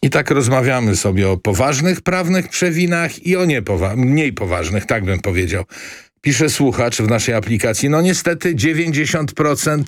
I tak rozmawiamy sobie o poważnych prawnych przewinach i o mniej poważnych, tak bym powiedział. Pisze słuchacz w naszej aplikacji, no niestety 90%